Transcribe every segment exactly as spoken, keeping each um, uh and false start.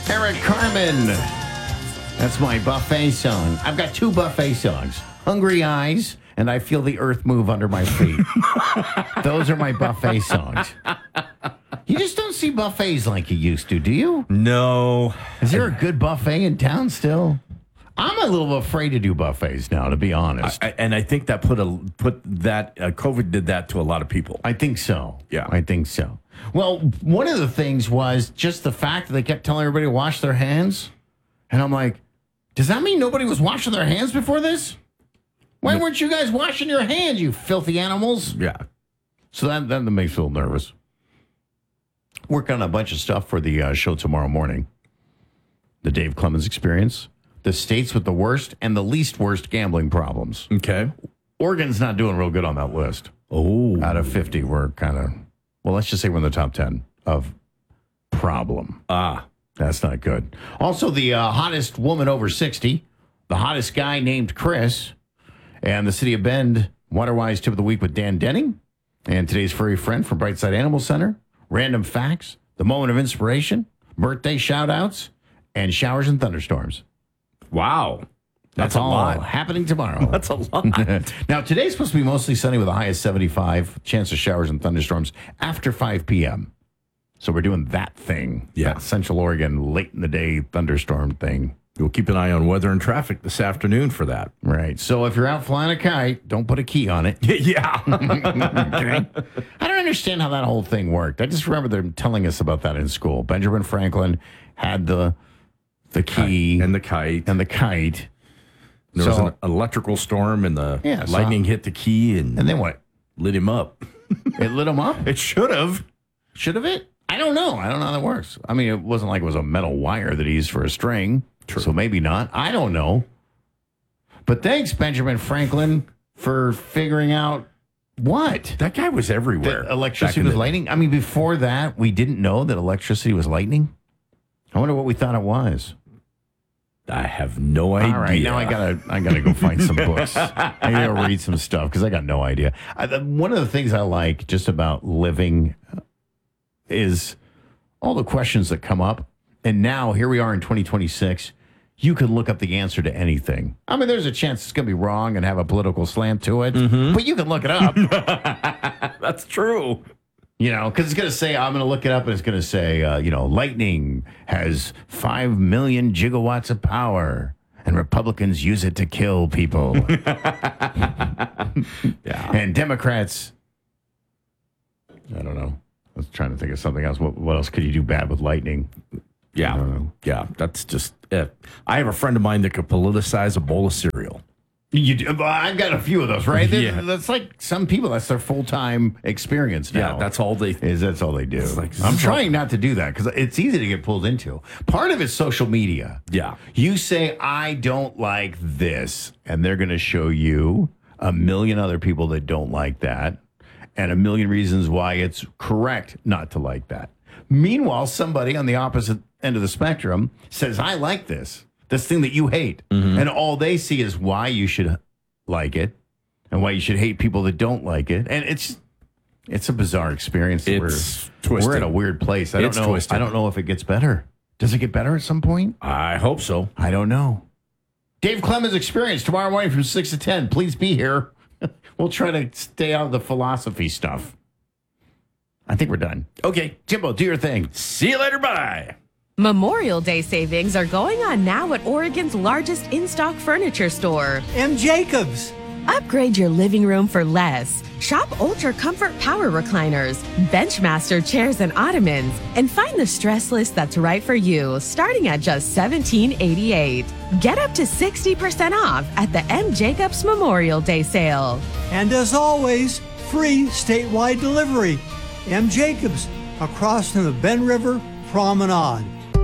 Eric Carmen. That's my buffet song. I've got two buffet songs. Hungry Eyes and I Feel the Earth Move Under My Feet. Those are my buffet songs. You just don't see buffets like you used to, do you? No. Is there a good buffet in town still? I'm a little afraid to do buffets now, to be honest. I, I, and I think that put a put that uh, COVID did that to a lot of people. I think so. Yeah. I think so. Well, one of the things was just the fact that they kept telling everybody to wash their hands. And I'm like, does that mean nobody was washing their hands before this? Why no. weren't you guys washing your hands, you filthy animals? Yeah. So that, that makes me feel nervous. Work on a bunch of stuff for the uh, show tomorrow morning. The Dave Clemens Experience. The states with the worst and the least worst gambling problems. Okay. Oregon's not doing real good on that list. Oh. Out of fifty, we're kind of, well, let's just say we're in the top ten of problem. Ah. That's not good. Also, the uh, hottest woman over sixty, the hottest guy named Chris, and the City of Bend Waterwise Tip of the Week with Dan Denning, and today's furry friend from Brightside Animal Center, random facts, the moment of inspiration, birthday shout-outs, and showers and thunderstorms. Wow. That's, That's all a lot. Happening tomorrow. That's a lot. Now, today's supposed to be mostly sunny with a high of seventy-five, chance of showers and thunderstorms after five p.m. So we're doing that thing. Yeah. That Central Oregon late in the day thunderstorm thing. We'll keep an eye on weather and traffic this afternoon for that. Right. So if you're out flying a kite, don't put a key on it. Yeah. Okay. I don't understand how that whole thing worked. I just remember them telling us about that in school. Benjamin Franklin had the the key and the kite. And the kite. There so, was an electrical storm and the yeah, lightning so, hit the key and, and then what? Lit him up. It lit him up? It should have. Should have it? I don't know. I don't know how that works. I mean, it wasn't like it was a metal wire that he used for a string. True. So maybe not. I don't know. But thanks, Benjamin Franklin, for figuring out what? That guy was everywhere. That electricity was lightning? I mean, before that, we didn't know that electricity was lightning? I wonder what we thought it was. I have no idea. All right, now I gotta, I gotta go find some books. I gotta read some stuff because I got no idea. I, the, one of the things I like just about living is all the questions that come up. And now here we are in twenty twenty-six. You can look up the answer to anything. I mean, there's a chance it's going to be wrong and have a political slant to it, mm-hmm. but you can look it up. That's true. You know, because it's going to say, I'm going to look it up, and it's going to say, uh, you know, lightning has five million gigawatts of power, and Republicans use it to kill people. Yeah. And Democrats, I don't know. I was trying to think of something else. What, what else could you do bad with lightning? Yeah. Yeah. That's just it. I have a friend of mine that could politicize a bowl of cereal. You do, I've got a few of those, right? Yeah. That's like some people, that's their full-time experience now. Yeah, that's all they... Is that's all they do. Like, I'm trying not to do that because it's easy to get pulled into. Part of it's social media. Yeah. You say, I don't like this, and they're going to show you a million other people that don't like that and a million reasons why it's correct not to like that. Meanwhile, somebody on the opposite end of the spectrum says, I like this. This thing that you hate. Mm-hmm. And all they see is why you should like it and why you should hate people that don't like it. And it's it's a bizarre experience. It's we're, twisted. We're in a weird place. I don't it's know. Twisted. I don't know if it gets better. Does it get better at some point? I hope so. I don't know. Dave Clemens Experience tomorrow morning from six to ten. Please be here. We'll try to stay out of the philosophy stuff. I think we're done. Okay, Jimbo, do your thing. See you later. Bye. Memorial Day savings are going on now at Oregon's largest in-stock furniture store, M. Jacobs. Upgrade your living room for less. Shop Ultra Comfort Power Recliners, Benchmaster chairs and ottomans, and find the stress list that's right for you, starting at just seventeen eighty-eight. Get up to sixty percent off at the M. Jacobs Memorial Day sale. And as always, free statewide delivery. M. Jacobs, across from the Bend River Promenade.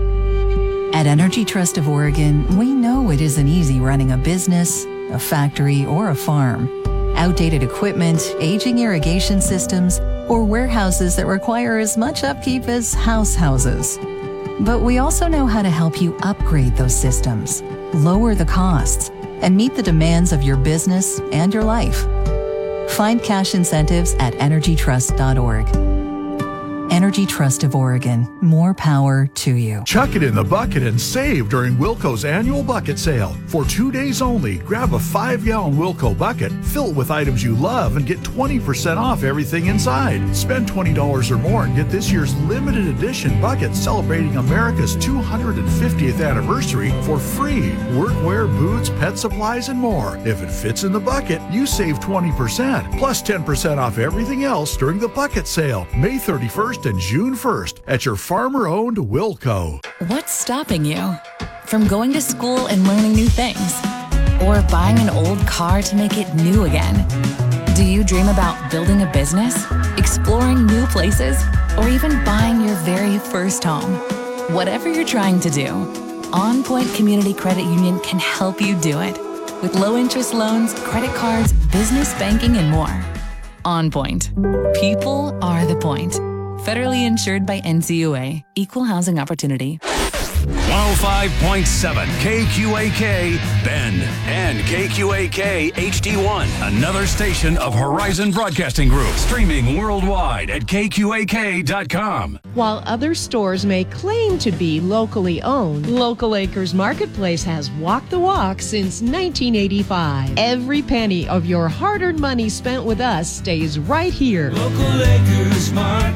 At Energy Trust of Oregon, we know it isn't easy running a business, a factory, or a farm. Outdated equipment, aging irrigation systems, or warehouses that require as much upkeep as house houses. But we also know how to help you upgrade those systems, lower the costs, and meet the demands of your business and your life. Find cash incentives at energy trust dot org. Energy Trust of Oregon. More power to you. Chuck it in the bucket and save during Wilco's annual bucket sale. For two days only, grab a five-gallon Wilco bucket, fill it with items you love, and get twenty percent off everything inside. Spend twenty dollars or more and get this year's limited edition bucket celebrating America's two hundred fiftieth anniversary for free. Workwear, boots, pet supplies, and more. If it fits in the bucket, you save twenty percent, plus ten percent off everything else during the bucket sale, May thirty-first and June first at your farmer-owned Wilco. What's stopping you from going to school and learning new things? Or buying an old car to make it new again? Do you dream about building a business, exploring new places, or even buying your very first home? Whatever you're trying to do, On Point Community Credit Union can help you do it. With low interest loans, credit cards, business banking, and more. On Point. People are the point. Federally insured by N C U A. Equal housing opportunity. one oh five point seven K Q A K Bend and K Q A K H D one, another station of Horizon Broadcasting Group, streaming worldwide at K Q A K dot com. While other stores may claim to be locally owned, Local Acres Marketplace has walked the walk since nineteen eighty-five. Every penny of your hard-earned money spent with us stays right here. Local Acres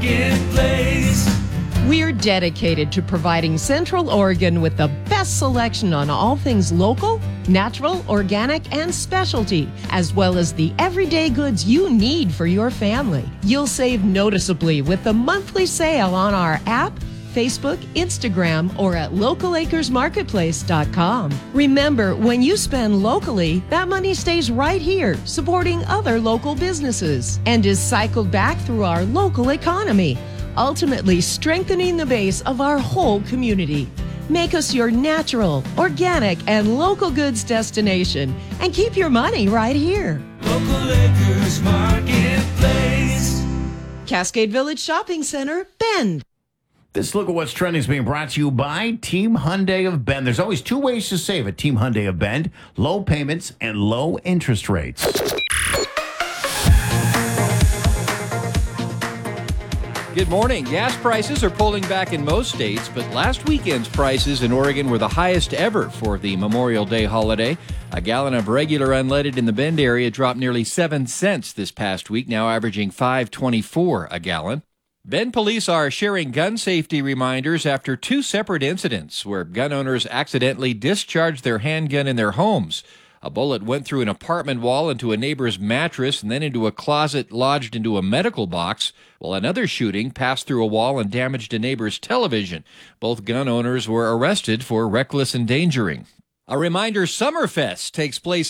Marketplace. We're dedicated to providing Central Oregon with the best selection on all things local, natural, organic, and specialty, as well as the everyday goods you need for your family. You'll save noticeably with the monthly sale on our app, Facebook, Instagram, or at local acres marketplace dot com. Remember, when you spend locally, that money stays right here, supporting other local businesses, and is cycled back through our local economy, ultimately strengthening the base of our whole community. Make us your natural, organic, and local goods destination, and keep your money right here. Local Acres Marketplace. Cascade Village Shopping Center, Bend. This look at what's trending is being brought to you by Team Hyundai of Bend. There's always two ways to save at Team Hyundai of Bend: low payments and low interest rates. Good morning. Gas prices are pulling back in most states, but last weekend's prices in Oregon were the highest ever for the Memorial Day holiday. A gallon of regular unleaded in the Bend area dropped nearly seven cents this past week, now averaging five twenty-four a gallon. Bend police are sharing gun safety reminders after two separate incidents where gun owners accidentally discharged their handgun in their homes. A bullet went through an apartment wall into a neighbor's mattress and then into a closet lodged into a medical box, while another shooting passed through a wall and damaged a neighbor's television. Both gun owners were arrested for reckless endangering. A reminder, Summerfest takes place